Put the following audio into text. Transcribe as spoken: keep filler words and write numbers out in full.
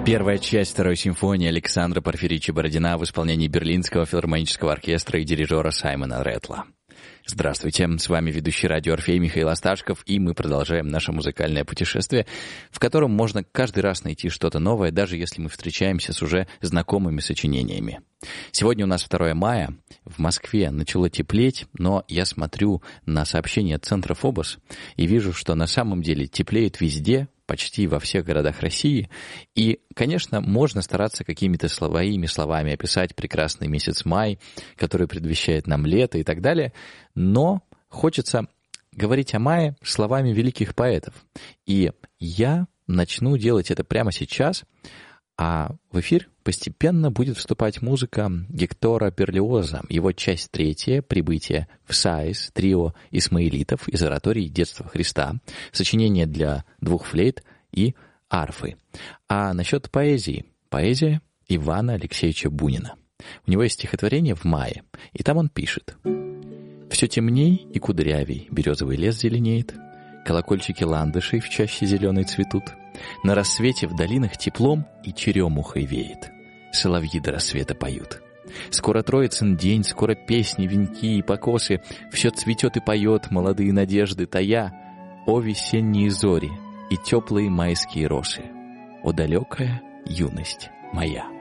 Первая часть второй симфонии Александра Порфирьевича Бородина в исполнении Берлинского филармонического оркестра и дирижера Саймона Ретла. Здравствуйте, с вами ведущий радио Орфей Михаил Осташков, и мы продолжаем наше музыкальное путешествие, в котором можно каждый раз найти что-то новое, даже если мы встречаемся с уже знакомыми сочинениями. Сегодня у нас второе мая, в Москве начало теплеть, но я смотрю на сообщения Центра Фобос и вижу, что на самом деле теплеет везде, почти во всех городах России. И, конечно, можно стараться какими-то своими словами описать прекрасный месяц май, который предвещает нам лето и так далее, но хочется говорить о мае словами великих поэтов. И я начну делать это прямо сейчас, а в эфир постепенно будет вступать музыка Гектора Берлиоза, его часть третья «Прибытие в Саис», трио исмаилитов из оратории «Детства Христа», сочинение для двух флейт и арфы. А насчет поэзии. Поэзия Ивана Алексеевича Бунина. У него есть стихотворение «В мае», и там он пишет: «Все темней и кудрявей березовый лес зеленеет, колокольчики ландышей в чаще зеленой цветут, на рассвете в долинах теплом и черемухой веет, соловьи до рассвета поют. Скоро Троицын день, скоро песни, венки и покосы, все цветет и поет, молодые надежды тая, о весенние зори и теплые майские росы, о далекая юность моя».